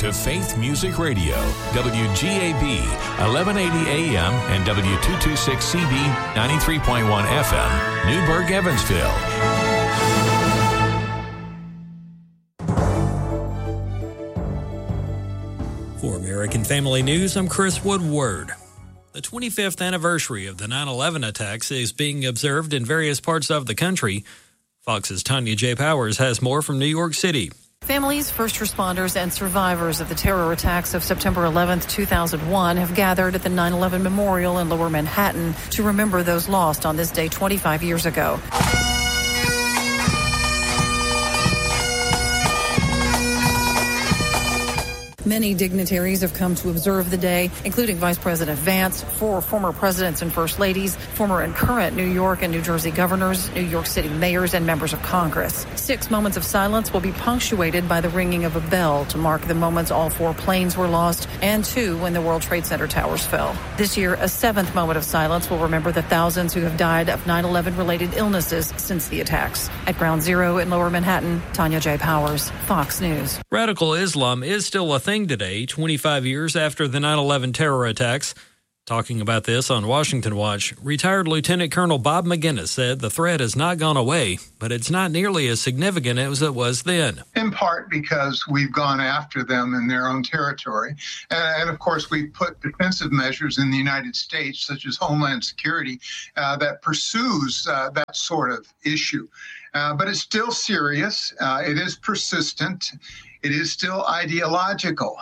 to Faith Music Radio, WGAB, 1180 AM and W226CB, 93.1 FM, Newburgh, Evansville. For American Family News, I'm Chris Woodward. The 25th anniversary of the 9/11 attacks is being observed in various parts of the country. Fox's Tanya J. Powers has more from New York City. Families, first responders, and survivors of the terror attacks of September 11th, 2001 have gathered at the 9/11 Memorial in Lower Manhattan to remember those lost on this day 25 years ago. Many dignitaries have come to observe the day, including Vice President Vance, 4 former presidents and first ladies, former and current New York and New Jersey governors, New York City mayors, and members of Congress. 6 moments of silence will be punctuated by the ringing of a bell to mark the moments all 4 planes were lost and 2 when the World Trade Center towers fell. This year, a 7th moment of silence will remember the thousands who have died of 9/11-related illnesses since the attacks. At Ground Zero in Lower Manhattan, Tanya J. Powers, Fox News. Radical Islam is still a thing today, 25 years after the 9/11 terror attacks. Talking about this on Washington Watch, retired Lieutenant Colonel Bob McGinnis said the threat has not gone away, but it's not nearly as significant as it was then. In part because we've gone after them in their own territory. And of course, we've put defensive measures in the United States, such as Homeland Security, that pursues that sort of issue. But it's still serious. It is persistent. It is still ideological,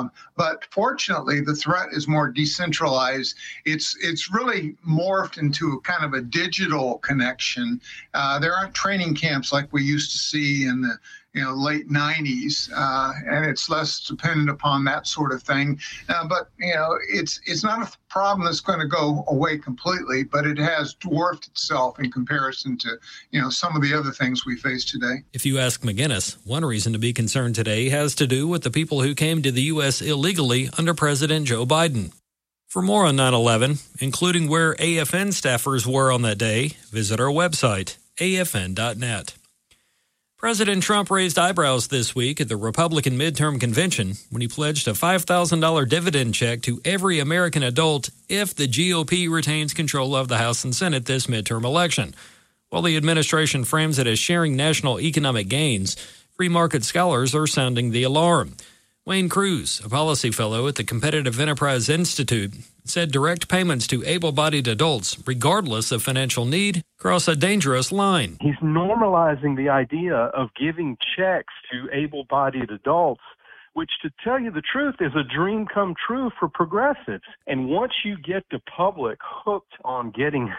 but fortunately, the threat is more decentralized. It's really morphed into a kind of a digital connection. There aren't training camps like we used to see in the late 90s, and it's less dependent upon that sort of thing. But it's not a problem that's going to go away completely, but it has dwarfed itself in comparison to some of the other things we face today. If you ask McGinnis, one reason to be concerned today has to do with the people who came to the U.S. illegally under President Joe Biden. For more on 9/11, including where AFN staffers were on that day, visit our website, afn.net. President Trump raised eyebrows this week at the Republican midterm convention when he pledged a $5,000 dividend check to every American adult if the GOP retains control of the House and Senate this midterm election. While the administration frames it as sharing national economic gains, free market scholars are sounding the alarm. Wayne Cruz, a policy fellow at the Competitive Enterprise Institute, said direct payments to able-bodied adults, regardless of financial need, cross a dangerous line. He's normalizing the idea of giving checks to able-bodied adults, which, to tell you the truth, is a dream come true for progressives. And once you get the public hooked on getting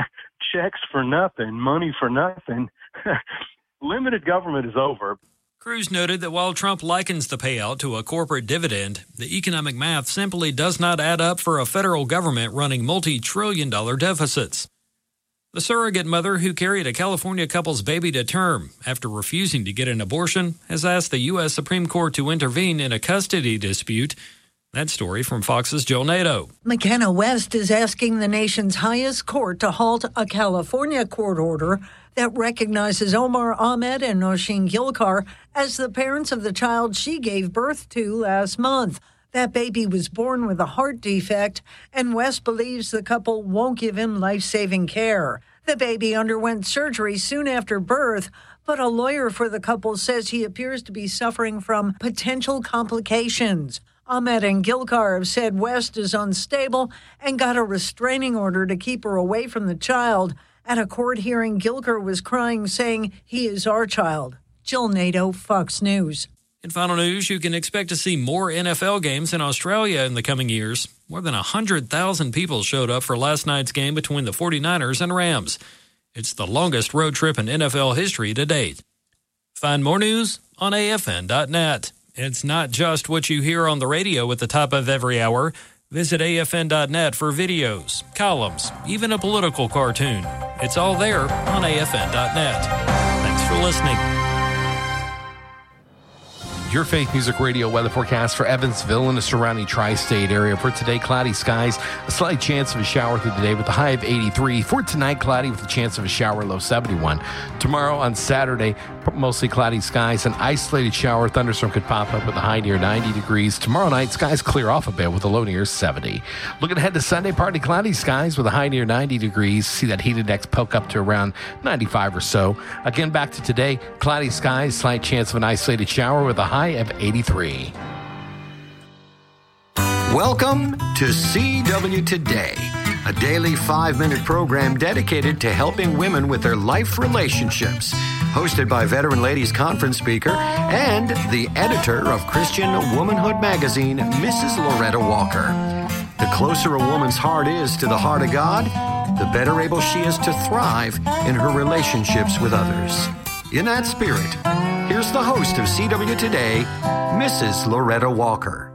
checks for nothing, money for nothing, limited government is over. Cruz noted that while Trump likens the payout to a corporate dividend, the economic math simply does not add up for a federal government running multi-trillion-dollar deficits. The surrogate mother who carried a California couple's baby to term after refusing to get an abortion has asked the U.S. Supreme Court to intervene in a custody dispute. That story from Fox's Jill Nato. McKenna West is asking the nation's highest court to halt a California court order that recognizes Omar Ahmed and Nosheen Gilkar as the parents of the child she gave birth to last month. That baby was born with a heart defect, and West believes the couple won't give him life-saving care. The baby underwent surgery soon after birth, but a lawyer for the couple says he appears to be suffering from potential complications. Ahmed and Gilkar have said West is unstable and got a restraining order to keep her away from the child. At a court hearing, Gilkar was crying, saying, "He is our child." Jill Nato, Fox News. In final news, you can expect to see more NFL games in Australia in the coming years. More than 100,000 people showed up for last night's game between the 49ers and Rams. It's the longest road trip in NFL history to date. Find more news on afn.net. It's not just what you hear on the radio at the top of every hour. Visit afn.net for videos, columns, even a political cartoon. It's all there on afn.net. Thanks for listening. your Faith Music Radio weather forecast for Evansville and the surrounding tri-state area. For today, cloudy skies, a slight chance of a shower through the day with a high of 83. For tonight, cloudy with a chance of a shower, low 71. Tomorrow on Saturday, mostly cloudy skies, an isolated shower, thunderstorm could pop up with a high near 90 degrees. Tomorrow night, skies clear off a bit with a low near 70. Looking ahead to Sunday, partly cloudy skies with a high near 90 degrees. See that heat index poke up to around 95 or so. Again, back to today, cloudy skies, slight chance of an isolated shower with a high of 83. Welcome to CW Today, a daily 5-minute program dedicated to helping women with their life relationships. Hosted by Veteran Ladies Conference speaker and the editor of Christian Womanhood magazine, Mrs. Loretta Walker. The closer a woman's heart is to the heart of God, the better able she is to thrive in her relationships with others. In that spirit, here's the host of CW Today, Mrs. Loretta Walker.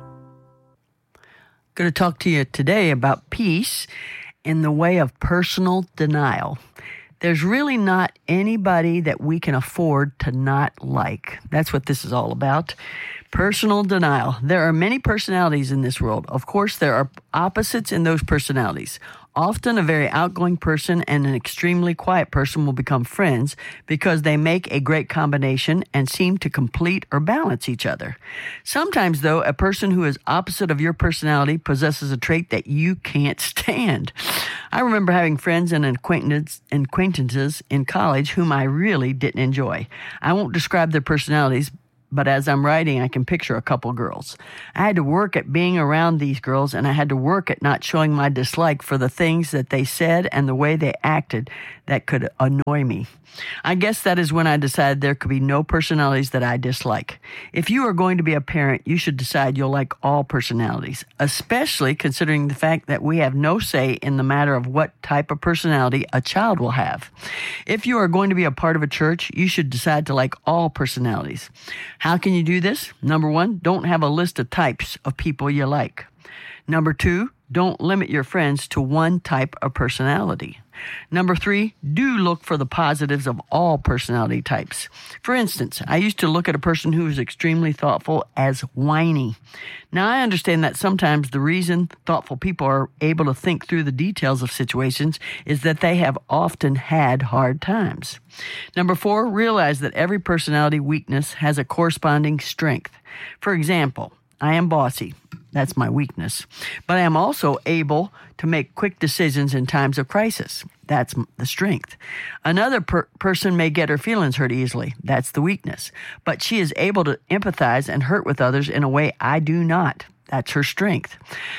Going to talk to you today about peace in the way of personal denial. There's really not anybody that we can afford to not like. That's what this is all about. Personal denial. There are many personalities in this world. Of course, there are opposites in those personalities. Often a very outgoing person and an extremely quiet person will become friends because they make a great combination and seem to complete or balance each other. Sometimes, though, a person who is opposite of your personality possesses a trait that you can't stand. I remember having friends and acquaintances in college whom I really didn't enjoy. I won't describe their personalities, but as I'm writing, I can picture a couple girls. I had to work at being around these girls, and I had to work at not showing my dislike for the things that they said and the way they acted that could annoy me. I guess that is when I decided there could be no personalities that I dislike. If you are going to be a parent, you should decide you'll like all personalities, especially considering the fact that we have no say in the matter of what type of personality a child will have. If you are going to be a part of a church, you should decide to like all personalities. How can you do this? Number 1, don't have a list of types of people you like. Number 2, don't limit your friends to one type of personality. Number 3, do look for the positives of all personality types. For instance, I used to look at a person who was extremely thoughtful as whiny. Now, I understand that sometimes the reason thoughtful people are able to think through the details of situations is that they have often had hard times. Number 4, realize that every personality weakness has a corresponding strength. For example, I am bossy. That's my weakness. But I am also able to make quick decisions in times of crisis. That's the strength. Another person may get her feelings hurt easily. That's the weakness. But she is able to empathize and hurt with others in a way I do not. That's her strength.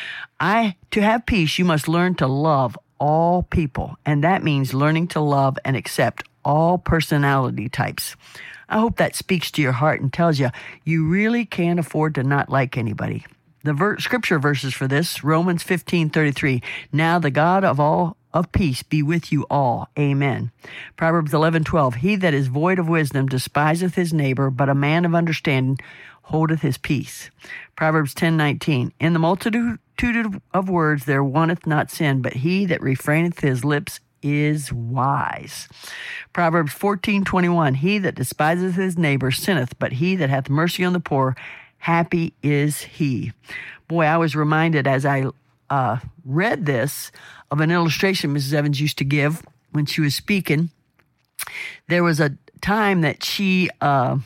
To have peace, you must learn to love all people. And that means learning to love and accept all personality types. I hope that speaks to your heart and tells you you really can't afford to not like anybody. The scripture verses for this, Romans 15:33. Now the God of peace be with you all. Amen. Proverbs 11:12. He that is void of wisdom despiseth his neighbor, but a man of understanding holdeth his peace. Proverbs 10:19. In the multitude of words there wanteth not sin, but he that refraineth his lips is wise. Proverbs 14:21. He that despiseth his neighbor sinneth, but he that hath mercy on the poor, happy is he. Boy, I was reminded as I read this of an illustration Mrs. Evans used to give when she was speaking. There was a time that she got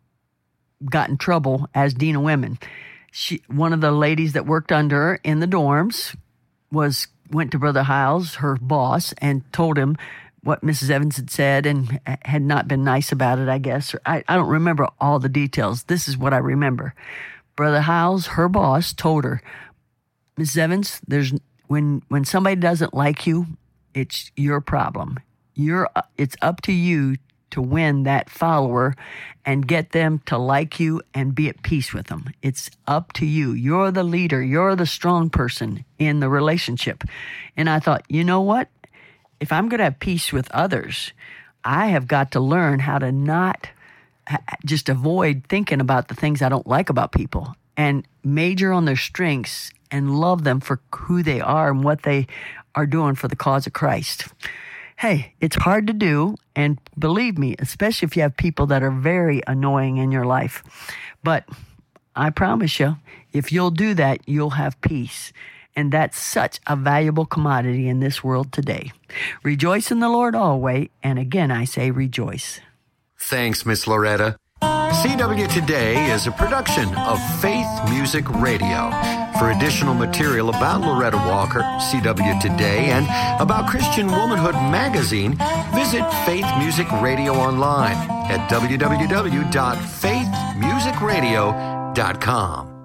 in trouble as Dean of Women. One of the ladies that worked under her in the dorms went to Brother Hiles, her boss, and told him what Mrs. Evans had said and had not been nice about it, I guess. I don't remember all the details. This is what I remember. Brother Hiles, her boss, told her, Mrs. Evans, when somebody doesn't like you, it's your problem. It's up to you to win that follower and get them to like you and be at peace with them. It's up to you. You're the leader. You're the strong person in the relationship. And I thought, you know what? If I'm going to have peace with others, I have got to learn how to not just avoid thinking about the things I don't like about people and major on their strengths and love them for who they are and what they are doing for the cause of Christ. Hey, it's hard to do, and believe me, especially if you have people that are very annoying in your life. But I promise you, if you'll do that, you'll have peace. And that's such a valuable commodity in this world today. Rejoice in the Lord always, and again I say rejoice. Thanks, Miss Loretta. CW Today is a production of Faith Music Radio. For additional material about Loretta Walker, CW Today, and about Christian Womanhood Magazine, visit Faith Music Radio online at www.faithmusicradio.com.